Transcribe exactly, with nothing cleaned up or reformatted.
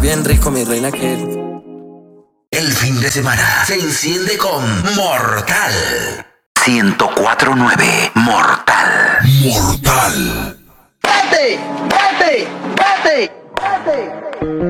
Bien rico, mi reina, que... El fin de semana se enciende con Mortal. ciento cuatro punto nueve Mortal. Mortal. ¡Pate! ¡Pate! ¡Pate! ¡Pate!